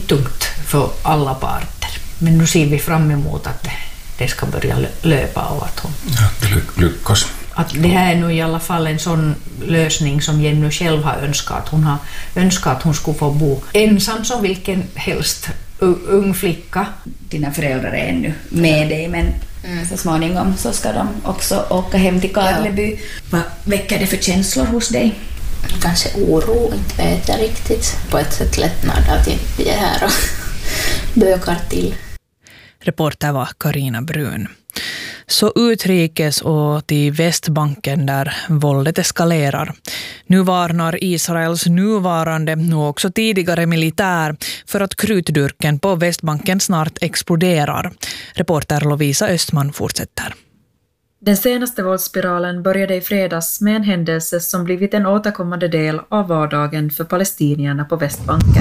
tungt för alla parter. Men nu ser vi fram emot att det ska börja löpa och att hon... Ja, det lyckas. Att det här är nu i alla fall en sån lösning som Jenny själv har önskat. Hon har önskat att hon skulle få bo ensam som vilken helst ung flicka. Dina föräldrar är ännu med dig, men så småningom så ska de också åka hem till Karleby. Ja. Vad väcker det för känslor hos dig? Kanske oro, inte vet jag riktigt. På ett sätt lättnad att vi är här och bökar till. Reporter var Karina Brun. Så utrikes och till Västbanken där våldet eskalerar. Nu varnar Israels nuvarande och också tidigare militär för att krutdurken på Västbanken snart exploderar. Reporter Lovisa Östman fortsätter. Den senaste våldsspiralen började i fredags med en händelse som blivit en återkommande del av vardagen för palestinierna på Västbanken.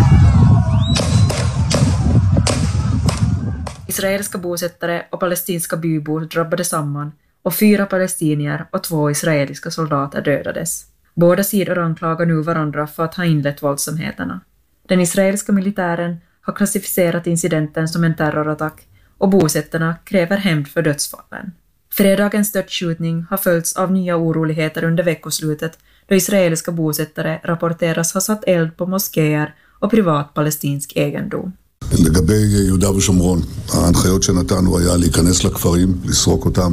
Israeliska bosättare och palestinska bybor drabbade samman och 4 palestinier och 2 israeliska soldater dödades. Båda sidor anklagar nu varandra för att ha inlett våldsamheterna. Den israeliska militären har klassificerat incidenten som en terrorattack och bosättarna kräver hämnd för dödsfallen. Fredagens dödsskjutning har följts av nya oroligheter under veckoslutet då israeliska bosättare rapporteras ha satt eld på moskéer och privat palestinsk egendom. לגבי יהודה ושומרון, ההנחיות שנתנו היה להיכנס לכפרים, לסרוק אותם,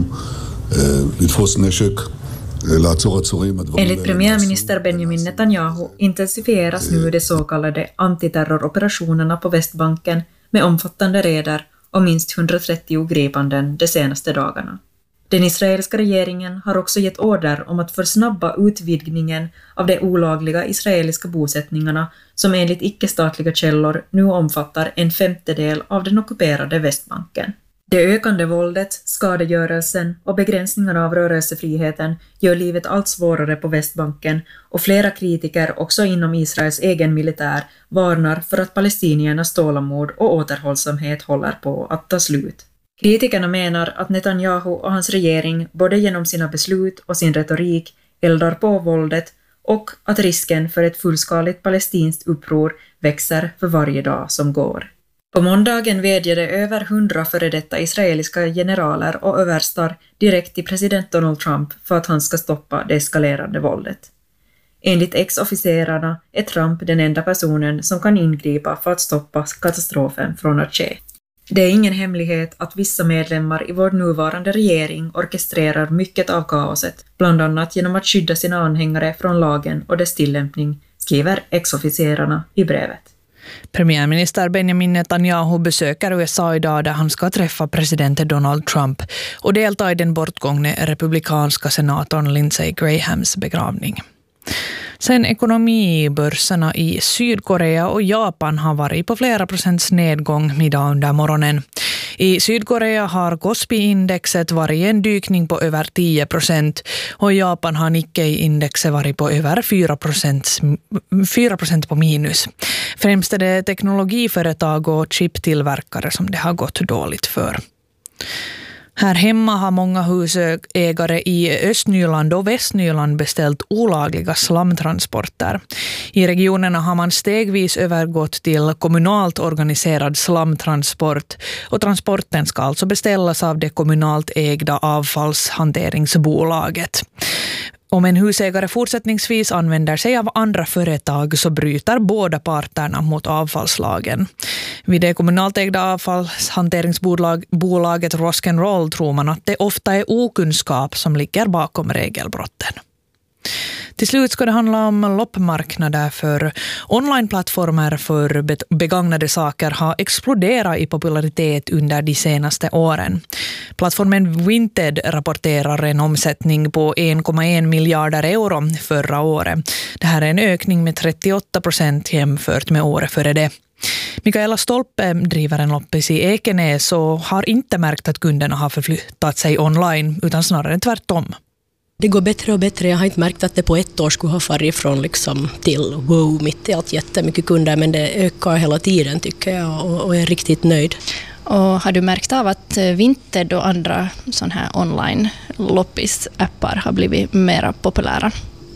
לתפוס נשק, לעצור עצורים. Enligt premiärminister Benjamin Netanyahu intensifieras nu de så kallade antiterroroperationerna på Västbanken med omfattande raider och minst 130 gripanden de senaste dagarna. Den israeliska regeringen har också gett order om att försnabba utvidgningen av de olagliga israeliska bosättningarna som enligt icke-statliga källor nu omfattar 1/5 av den ockuperade Västbanken. Det ökande våldet, skadegörelsen och begränsningarna av rörelsefriheten gör livet allt svårare på Västbanken och flera kritiker också inom Israels egen militär varnar för att palestiniernas tålamod och återhållsamhet håller på att ta slut. Kritikerna menar att Netanyahu och hans regering både genom sina beslut och sin retorik eldar på våldet och att risken för ett fullskaligt palestinskt uppror växer för varje dag som går. På måndagen vädjade över 100 före detta israeliska generaler och överstar direkt till president Donald Trump för att han ska stoppa det eskalerande våldet. Enligt ex-officerarna är Trump den enda personen som kan ingripa för att stoppa katastrofen från att ske. Det är ingen hemlighet att vissa medlemmar i vår nuvarande regering orkestrerar mycket av kaoset, bland annat genom att skydda sina anhängare från lagen och dess tillämpning, skriver ex-officerarna i brevet. Premiärminister Benjamin Netanyahu besöker USA idag där han ska träffa president Donald Trump och delta i den bortgångne republikanska senatorn Lindsey Grahams begravning. Sen ekonomibörserna i Sydkorea och Japan har varit på flera procents nedgång idag under morgonen. I Sydkorea har Kospi-indexet varit en dykning på över 10% och i Japan har Nikkei-indexet varit på över 4% på minus. Främst är det teknologiföretag och chiptillverkare som det har gått dåligt för. Här hemma har många husägare i Östnyland och Västnyland beställt olagliga slamtransporter. I regionerna har man stegvis övergått till kommunalt organiserad slamtransport och transporten ska alltså beställas av det kommunalt ägda avfallshanteringsbolaget. Om en husägare fortsättningsvis använder sig av andra företag så bryter båda parterna mot avfallslagen. Vid det kommunalt ägda avfallshanteringsbolaget Rock'n'Roll tror man att det ofta är okunskap som ligger bakom regelbrotten. Till slut ska det handla om loppmarknader för onlineplattformar för begagnade saker har exploderat i popularitet under de senaste åren. Plattformen Vinted rapporterar en omsättning på 1,1 miljarder euro förra året. Det här är en ökning med 38% jämfört med året före det. Mikaela Stolpe driver en loppis i Ekenäs och har inte märkt att kunderna har förflyttat sig online utan snarare tvärtom. Det går bättre och bättre. Jag har inte märkt att det på ett år skulle ha farit från liksom till wow mitt i allt jättemycket kunder, men det ökar hela tiden tycker jag och är riktigt nöjd. Och har du märkt av att Vinted och andra sån här online loppis-appar har blivit mera populära?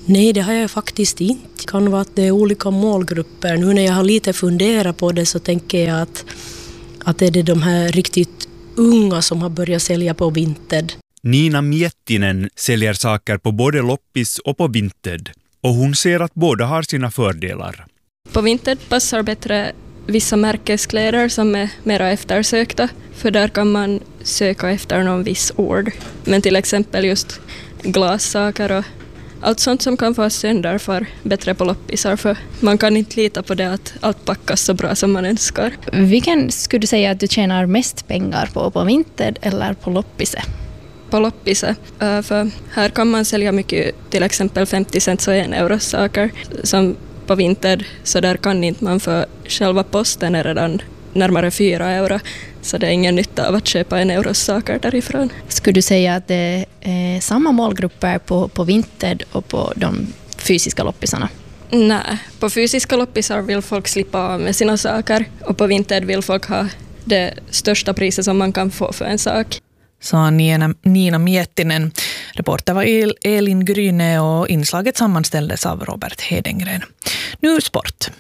Nej, det har jag faktiskt inte. Det kan vara att det är olika målgrupper. Nu när jag har lite funderat på det så tänker jag att det är de här riktigt unga som har börjat sälja på Vinted. Nina Miettinen säljer saker på både loppis och på Vinted. Och hon ser att båda har sina fördelar. På Vinted passar bättre vissa märkeskläder som är mer eftersökta. För där kan man söka efter någon viss ord. Men till exempel just glassaker och allt sånt som kan få sönder för bättre på loppisar. För man kan inte lita på det att allt packas så bra som man önskar. Vilken skulle du säga att du tjänar mest pengar på Vinted eller på loppise? På loppise. För här kan man sälja mycket, till exempel 50 cents och 1 euro saker. Som på Vinted, så där kan inte man för själva posten är redan närmare 4 euro. Så det är ingen nytta av att köpa 1 euro saker därifrån. Skulle du säga att det är samma målgrupper på Vinted och på de fysiska loppisarna? Nej, på fysiska loppisar vill folk slippa av med sina saker. Och på Vinted vill folk ha det största priset som man kan få för en sak. Sa Nina Miettinen. Reporter var Elin Gryne och inslaget sammanställdes av Robert Hedengren. Nu sport.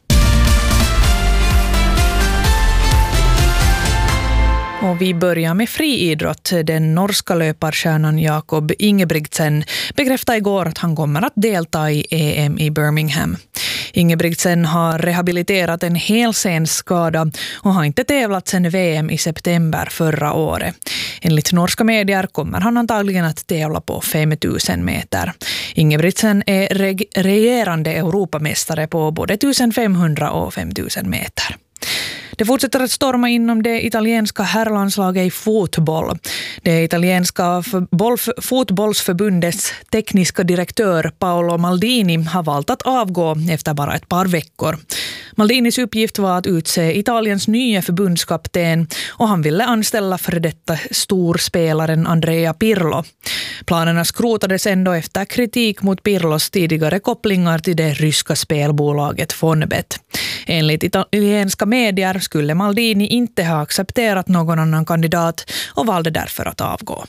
Och vi börjar med friidrott. Den norska löparstjärnan Jakob Ingebrigtsen bekräftade igår att han kommer att delta i EM i Birmingham. Ingebrigtsen har rehabiliterat en helsenskada och har inte tävlat sedan VM i september förra året. Enligt norska medier kommer han antagligen att tävla på 5000 meter. Ingebrigtsen är regerande Europamästare på både 1500 och 5000 meter. Det fortsätter att storma inom det italienska herrlandslaget i fotboll. Det italienska fotbollsförbundets tekniska direktör Paolo Maldini har valt att avgå efter bara ett par veckor. Maldinis uppgift var att utse Italiens nya förbundskapten och han ville anställa för detta storspelaren Andrea Pirlo. Planerna skrotades ändå efter kritik mot Pirlos tidigare kopplingar till det ryska spelbolaget Fonbet. Enligt italienska medier skulle Maldini inte ha accepterat någon annan kandidat och valde därför att avgå.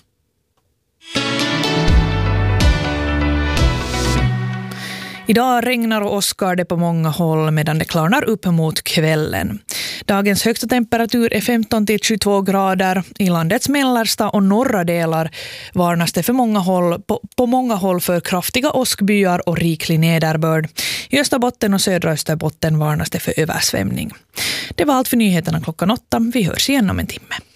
Idag regnar och åskar det på många håll medan det klarnar upp mot kvällen. Dagens högsta temperatur är 15-22 grader. I landets mellersta och norra delar varnas det för på många håll för kraftiga åskbyar och riklig nederbörd. I Österbotten och södra Österbotten varnas det för översvämning. Det var allt för nyheterna klockan 8. Vi hörs igen om en timme.